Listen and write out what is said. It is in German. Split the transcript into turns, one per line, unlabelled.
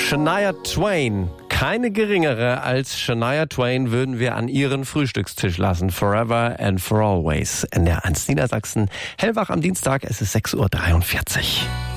Shania Twain. Keine geringere als Shania Twain würden wir an ihren Frühstückstisch lassen. Forever and for always. NDR 1 Niedersachsen. Hellwach am Dienstag, es ist 6:43 Uhr.